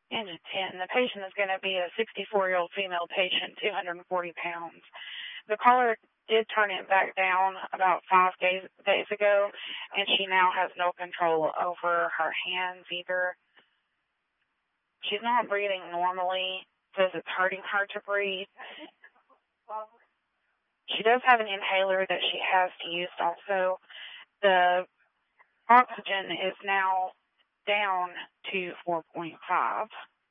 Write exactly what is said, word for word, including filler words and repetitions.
And the patient is going to be a sixty-four-year-old female patient, two hundred forty pounds. The caller did turn it back down about five days, days ago, and she now has no control over her hands either. She's not breathing normally, says it's hurting her to breathe. She does have an inhaler that she has to use also. The oxygen is now down to four point five.